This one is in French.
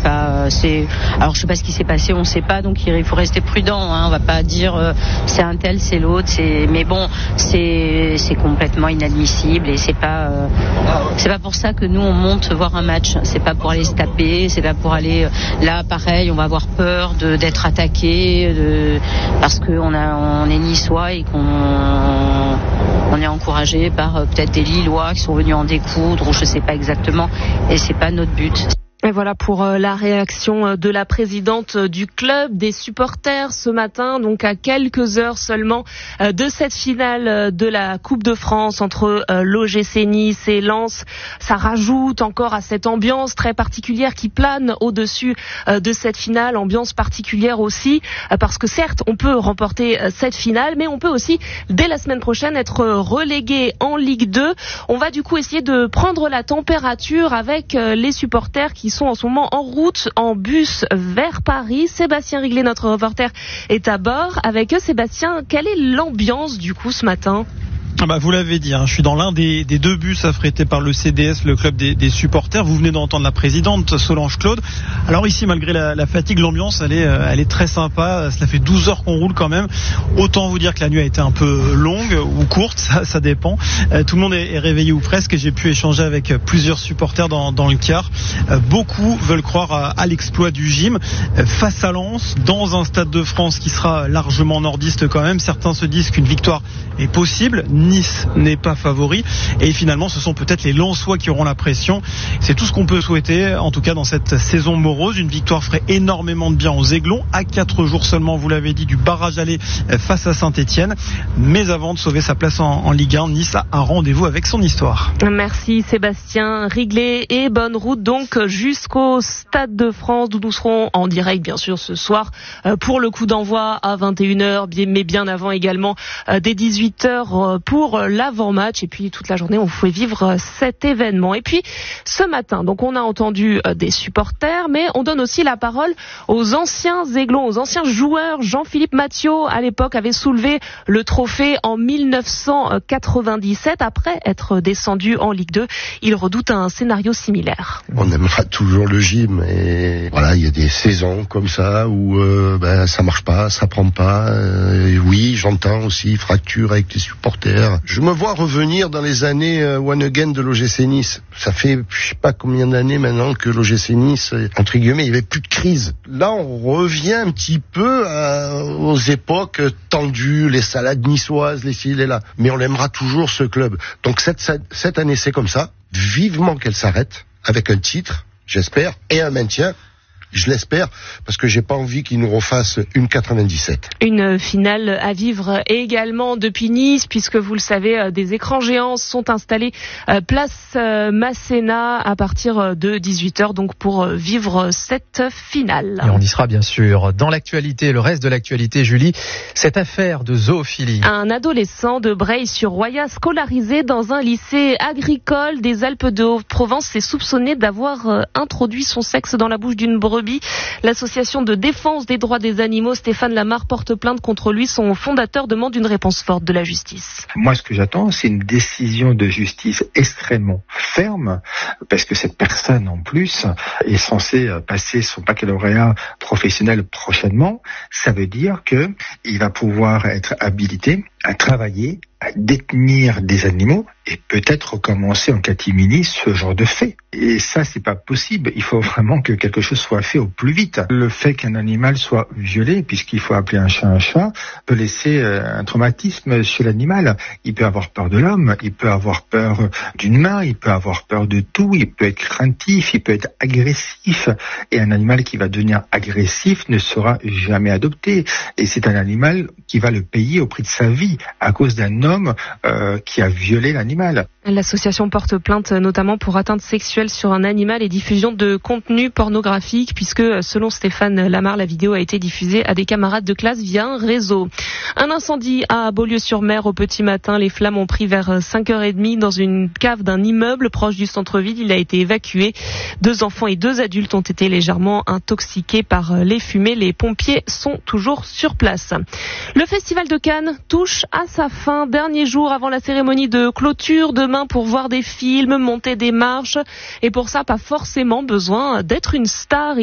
pas. Alors je sais pas ce qui s'est passé, on sait pas, donc il faut rester prudent. On va pas dire c'est un tel, c'est l'autre. Mais bon, c'est complètement inadmissible et c'est pas pour ça que nous on monte voir un match. C'est pas pour aller se taper, c'est pas pour aller là. Pareil, on va avoir peur d'être attaqué parce qu'on est niçois et qu'on est encouragé par peut-être des Lillois qui sont venus en découdre ou je sais pas exactement, et c'est pas notre but. Et voilà pour la réaction de la présidente du club, des supporters ce matin, donc à quelques heures seulement de cette finale de la Coupe de France entre l'OGC Nice et Lens. Ça rajoute encore à cette ambiance très particulière qui plane au-dessus de cette finale, ambiance particulière aussi, parce que certes on peut remporter cette finale, mais on peut aussi dès la semaine prochaine être relégué en Ligue 2. On va du coup essayer de prendre la température avec les supporters qui sont en ce moment en route en bus vers Paris. Sébastien Riglet, notre reporter, est à bord. Avec eux, Sébastien, quelle est l'ambiance du coup ce matin ? Vous l'avez dit, je suis dans l'un des deux bus affrétés par le CDS, le club des supporters. Vous venez d'entendre la présidente Solange Claude. Alors ici, malgré la fatigue, l'ambiance elle est très sympa. Cela fait 12 heures qu'on roule quand même. Autant vous dire que la nuit a été un peu longue ou courte, ça dépend. Tout le monde est réveillé ou presque, et j'ai pu échanger avec plusieurs supporters dans le car. Beaucoup veulent croire à l'exploit du gym face à Lens, dans un stade de France qui sera largement nordiste quand même. Certains se disent qu'une victoire est possible. Nice n'est pas favori et finalement ce sont peut-être les Lensois qui auront la pression. C'est tout ce qu'on peut souhaiter en tout cas dans cette saison morose. Une victoire ferait énormément de bien aux Aiglons, à 4 jours seulement, vous l'avez dit, du barrage aller face à Saint-Etienne. Mais avant de sauver sa place en Ligue 1, Nice a un rendez-vous avec son histoire. Merci Sébastien Riglet et bonne route donc jusqu'au Stade de France d'où nous serons en direct bien sûr ce soir pour le coup d'envoi à 21h, mais bien avant également dès 18h pour l'avant-match, et puis toute la journée on vous fait vivre cet événement. Et puis ce matin, donc on a entendu des supporters, mais on donne aussi la parole aux anciens Aiglons, aux anciens joueurs. Jean-Philippe Mathiot à l'époque avait soulevé le trophée en 1997 après être descendu en Ligue 2. Il redoute un scénario similaire. On aimera toujours le gym et voilà, il y a des saisons comme ça où ça marche pas, ça prend pas. Oui, j'entends aussi fracture avec les supporters. Je me vois revenir dans les années one again de l'OGC Nice. Ça fait je sais pas combien d'années maintenant que l'OGC Nice, entre guillemets, il y avait plus de crise. Là, on revient un petit peu aux époques tendues, les salades niçoises, les ci, les là. Mais on l'aimera toujours ce club. Donc cette année, c'est comme ça. Vivement qu'elle s'arrête avec un titre, j'espère, et un maintien. Je l'espère, parce que j'ai pas envie qu'ils nous refassent une 97. Une finale à vivre également depuis Nice, puisque vous le savez, des écrans géants sont installés place Masséna à partir de 18h, donc pour vivre cette finale. Et on y sera bien sûr. Dans l'actualité, le reste de l'actualité, Julie, cette affaire de zoophilie. Un adolescent de Breil-sur-Roya scolarisé dans un lycée agricole des Alpes de Haute-Provence est soupçonné d'avoir introduit son sexe dans la bouche d'une brebis. L'association de défense des droits des animaux, Stéphane Lamar, porte plainte contre lui. Son fondateur demande une réponse forte de la justice. Moi, ce que j'attends, c'est une décision de justice extrêmement ferme, parce que cette personne, en plus, est censée passer son baccalauréat professionnel prochainement. Ça veut dire que il va pouvoir être habilité à travailler, à détenir des animaux et peut-être recommencer en catimini ce genre de fait. Et ça, c'est pas possible. Il faut vraiment que quelque chose soit fait au plus vite. Le fait qu'un animal soit violé, puisqu'il faut appeler un chat, peut laisser un traumatisme chez l'animal. Il peut avoir peur de l'homme, il peut avoir peur d'une main, il peut avoir peur de tout, il peut être craintif, il peut être agressif. Et un animal qui va devenir agressif ne sera jamais adopté. Et c'est un animal qui va le payer au prix de sa vie à cause d'un homme qui a violé l'animal. L'association porte plainte notamment pour atteinte sexuelle sur un animal et diffusion de contenu pornographique, puisque selon Stéphane Lamar, la vidéo a été diffusée à des camarades de classe via un réseau. Un incendie à Beaulieu-sur-Mer au petit matin. Les flammes ont pris vers 5h30 dans une cave d'un immeuble proche du centre-ville. Il a été évacué. 2 enfants et 2 adultes ont été légèrement intoxiqués par les fumées. Les pompiers sont toujours sur place. Le festival de Cannes touche à sa fin. Dernier jour avant la cérémonie de clôture. Demain pour voir des films, monter des marches. Et pour ça, pas forcément besoin d'être une star.